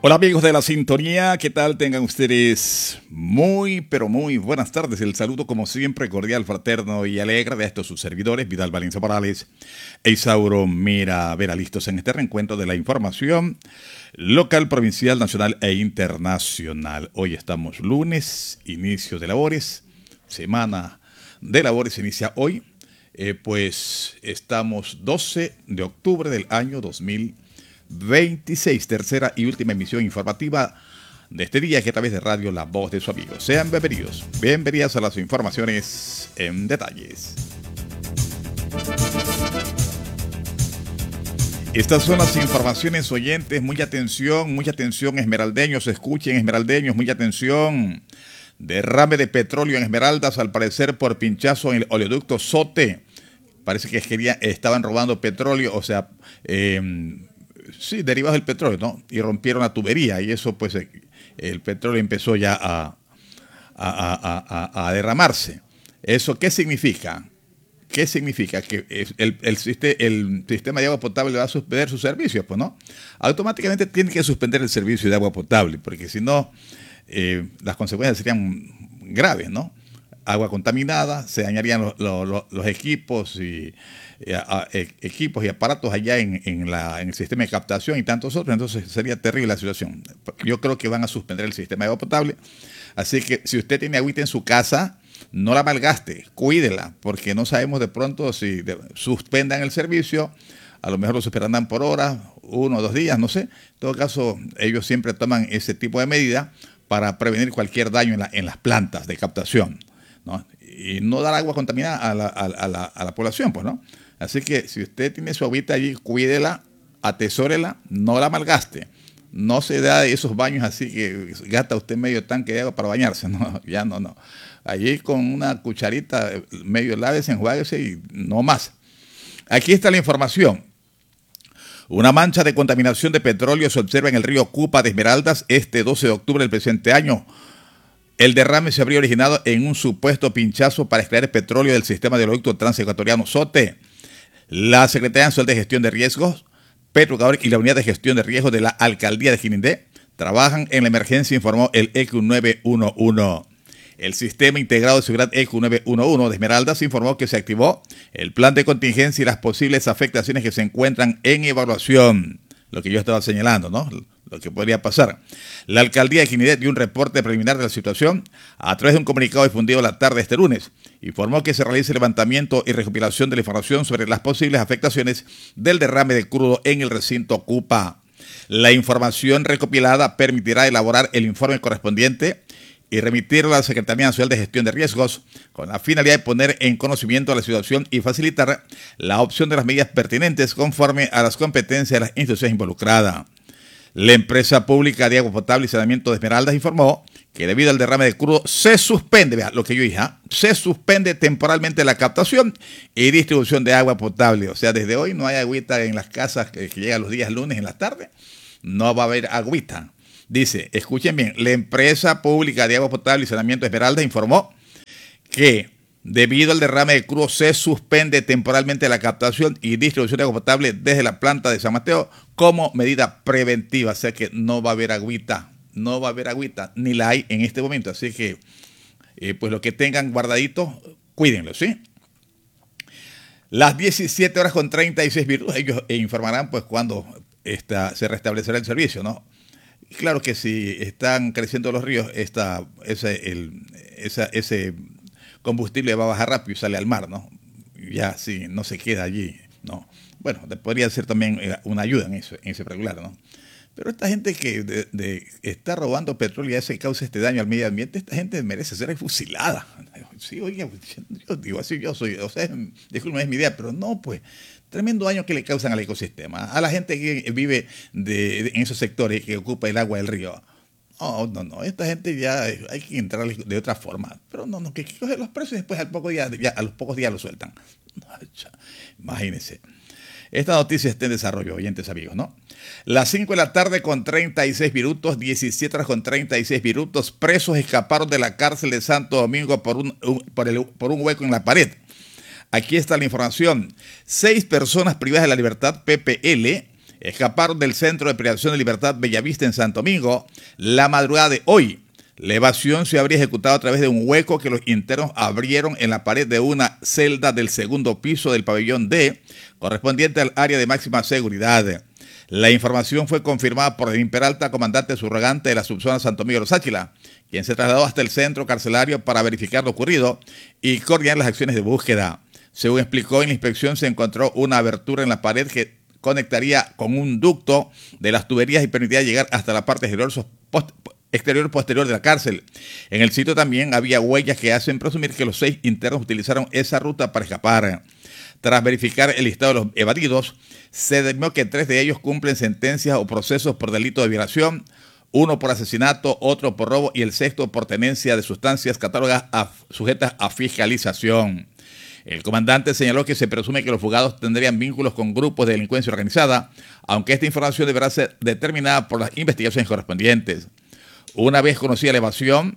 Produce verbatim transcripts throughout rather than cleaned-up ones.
Hola amigos de la sintonía, ¿qué tal? Tengan ustedes muy, pero muy buenas tardes. El saludo como siempre cordial, fraterno y alegre de estos sus servidores, Vidal Valencia Morales e Isauro Mira Vera, listos en este reencuentro de la información local, provincial, nacional e internacional. Hoy estamos lunes, inicio de labores, semana de labores inicia hoy, eh, pues estamos doce de octubre del año dos mil veintiséis, tercera y última emisión informativa de este día que a través de radio La Voz de su amigo. Sean bienvenidos, bienvenidas a las informaciones en detalles. Estas son las informaciones, oyentes, mucha atención, mucha atención, esmeraldeños, escuchen esmeraldeños, mucha atención. Derrame de petróleo en Esmeraldas, al parecer por pinchazo en el oleoducto Sote. Parece que querían, estaban robando petróleo, o sea, eh, sí, derivados del petróleo, ¿no? Y rompieron la tubería y eso, pues, el petróleo empezó ya a, a, a, a, a derramarse. ¿Eso qué significa? ¿Qué significa? Que el, el, el, el sistema de agua potable va a suspender sus servicios, pues, ¿no? Automáticamente tiene que suspender el servicio de agua potable, porque si no, eh, las consecuencias serían graves, ¿no? Agua contaminada, se dañarían los, los, los equipos y eh, a, eh, equipos y aparatos allá en, en, la, en el sistema de captación y tantos otros, entonces sería terrible la situación. Yo creo que van a suspender el sistema de agua potable, así que si usted tiene agüita en su casa, no la malgaste, cuídela, porque no sabemos de pronto si de, suspendan el servicio, a lo mejor lo suspenderán por hora, uno o dos días, no sé. En todo caso, ellos siempre toman ese tipo de medidas para prevenir cualquier daño en, la, en las plantas de captación, ¿no? Y no dar agua contaminada a la, a, a la, a la población, pues, ¿no? Así que si usted tiene su agüita allí, cuídela, atesórela, no la malgaste. No se da esos baños así que gasta usted medio tanque de agua para bañarse, no, ya no, no. Allí con una cucharita, medio lávese, enjuáguese y no más. Aquí está la información. Una mancha de contaminación de petróleo se observa en el río Cupa de Esmeraldas este doce de octubre del presente año. El derrame se habría originado en un supuesto pinchazo para extraer petróleo del sistema de oleoducto transecuatoriano Sote. La Secretaría Nacional de Gestión de Riesgos, Petroecuador y la Unidad de Gestión de Riesgos de la Alcaldía de Jinindé trabajan en la emergencia, informó el E Q nueve uno uno. El Sistema Integrado de Seguridad E Q nueve uno uno de Esmeraldas informó que se activó el plan de contingencia y las posibles afectaciones que se encuentran en evaluación. Lo que yo estaba señalando, ¿no? Lo que podría pasar. La Alcaldía de Jinindé dio un reporte preliminar de la situación a través de un comunicado difundido la tarde de este lunes. Informó que se realiza el levantamiento y recopilación de la información sobre las posibles afectaciones del derrame de crudo en el recinto Cupa. La información recopilada permitirá elaborar el informe correspondiente y remitirlo a la Secretaría Nacional de Gestión de Riesgos con la finalidad de poner en conocimiento a la situación y facilitar la opción de las medidas pertinentes conforme a las competencias de las instituciones involucradas. La empresa pública de agua potable y saneamiento de Esmeraldas informó que debido al derrame de crudo se suspende, vea lo que yo dije, ¿eh? se suspende temporalmente la captación y distribución de agua potable. O sea, desde hoy no hay agüita en las casas que, que llega los días lunes en la tarde, no va a haber agüita. Dice, escuchen bien, la empresa pública de agua potable y saneamiento de Esmeraldas informó que debido al derrame de crudo se suspende temporalmente la captación y distribución de agua potable desde la planta de San Mateo como medida preventiva. O sea que no va a haber agüita, no va a haber agüita, ni la hay en este momento. Así que, eh, pues lo que tengan guardadito, cuídenlo, ¿sí? Las diecisiete horas con treinta y seis minutos, ellos informarán pues cuando esta, se restablecerá el servicio, ¿no? Y claro que si están creciendo los ríos, esta, ese, el, esa, ese combustible va a bajar rápido y sale al mar, ¿no? Ya sí, no se queda allí, ¿no? Bueno, podría ser también una ayuda en eso, en ese regular, ¿no? Pero esta gente que de, de, está robando petróleo y hace causa este daño al medio ambiente, esta gente merece ser fusilada. Sí, oiga, yo digo así, yo soy, o sea, disculpen, es mi idea, pero no, pues, tremendo daño que le causan al ecosistema, a la gente que vive de, de, en esos sectores que ocupa el agua del río. No, no, no, esta gente ya hay que entrar de otra forma. Pero no, no, que cogen los precios y después al poco día, ya, a los pocos días lo sueltan. Imagínense. Esta noticia está en desarrollo, oyentes amigos, ¿no? Las cinco de la tarde con treinta y seis minutos, diecisiete horas con treinta y seis minutos, presos escaparon de la cárcel de Santo Domingo por un, un, por, el, por un hueco en la pared. Aquí está la información. Seis personas privadas de la libertad, P P L, escaparon del Centro de Privación de Libertad Bellavista en Santo Domingo la madrugada de hoy. La evasión se habría ejecutado a través de un hueco que los internos abrieron en la pared de una celda del segundo piso del pabellón D, correspondiente al área de máxima seguridad. La información fue confirmada por Edwin Peralta, comandante subrogante de la subzona Santo Domingo de los Áchila, quien se trasladó hasta el centro carcelario para verificar lo ocurrido y coordinar las acciones de búsqueda. Según explicó, en la inspección se encontró una abertura en la pared que conectaría con un ducto de las tuberías y permitiría llegar hasta la parte exterior, post exterior posterior de la cárcel. En el sitio también había huellas que hacen presumir que los seis internos utilizaron esa ruta para escapar. Tras verificar el listado de los evadidos, se determinó que tres de ellos cumplen sentencias o procesos por delito de violación, uno por asesinato, otro por robo y el sexto por tenencia de sustancias catálogas a, sujetas a fiscalización. El comandante señaló que se presume que los fugados tendrían vínculos con grupos de delincuencia organizada, aunque esta información deberá ser determinada por las investigaciones correspondientes. Una vez conocida la evasión,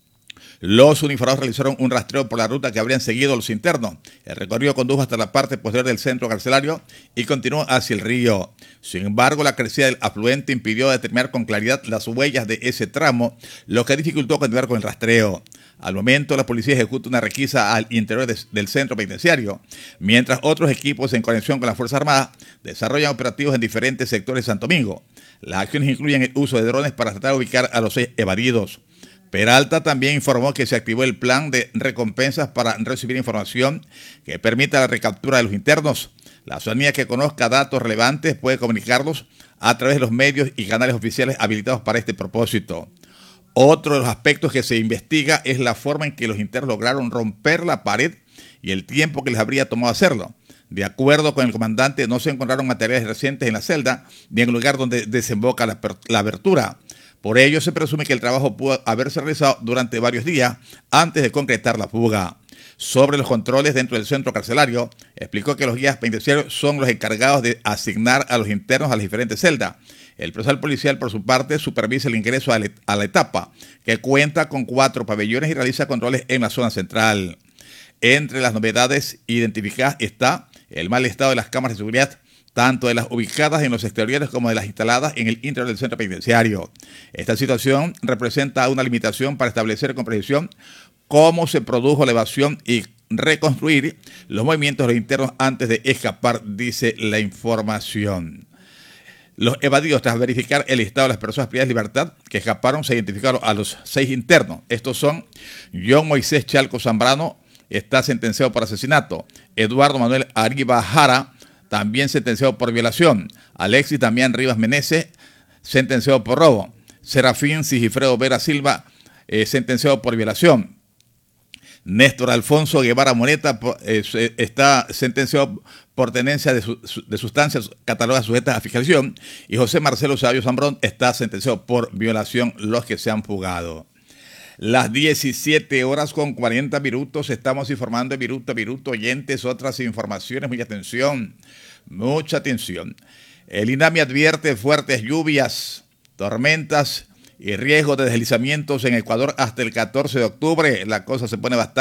los uniformados realizaron un rastreo por la ruta que habrían seguido los internos. El recorrido condujo hasta la parte posterior del centro carcelario y continuó hacia el río. Sin embargo, la crecida del afluente impidió determinar con claridad las huellas de ese tramo, lo que dificultó continuar con el rastreo. Al momento, la policía ejecuta una requisa al interior de, del centro penitenciario, mientras otros equipos en conexión con las Fuerzas Armadas desarrollan operativos en diferentes sectores de Santo Domingo. Las acciones incluyen el uso de drones para tratar de ubicar a los seis evadidos. Peralta también informó que se activó el plan de recompensas para recibir información que permita la recaptura de los internos. La ciudadanía que conozca datos relevantes puede comunicarlos a través de los medios y canales oficiales habilitados para este propósito. Otro de los aspectos que se investiga es la forma en que los internos lograron romper la pared y el tiempo que les habría tomado hacerlo. De acuerdo con el comandante, no se encontraron materiales recientes en la celda ni en el lugar donde desemboca la, la abertura. Por ello, se presume que el trabajo pudo haberse realizado durante varios días antes de concretar la fuga. Sobre los controles dentro del centro carcelario, explicó que los guías penitenciarios son los encargados de asignar a los internos a las diferentes celdas. El personal policial, por su parte, supervisa el ingreso a la etapa, que cuenta con cuatro pabellones y realiza controles en la zona central. Entre las novedades identificadas está el mal estado de las cámaras de seguridad, tanto de las ubicadas en los exteriores como de las instaladas en el interior del centro penitenciario. Esta situación representa una limitación para establecer con precisión cómo se produjo la evasión y reconstruir los movimientos de los internos antes de escapar, dice la información. Los evadidos, tras verificar el listado de las personas privadas de libertad que escaparon, se identificaron a los seis internos. Estos son John Moisés Chalco Zambrano, está sentenciado por asesinato; Eduardo Manuel Ariba Jara, también sentenciado por violación; Alexis Damián Rivas Meneses, sentenciado por robo; Serafín Sigifredo Vera Silva, eh, sentenciado por violación; Néstor Alfonso Guevara Moneta eh, está sentenciado por tenencia de, su, de sustancias catalogadas sujetas a fiscalización; y José Marcelo Sabio Zambrón está sentenciado por violación, los que se han fugado. Las diecisiete horas con cuarenta minutos, estamos informando de minuto a minuto, oyentes, otras informaciones, mucha atención, mucha atención. El INAMI advierte fuertes lluvias, tormentas y riesgo de deslizamientos en Ecuador hasta el catorce de octubre. La cosa se pone bastante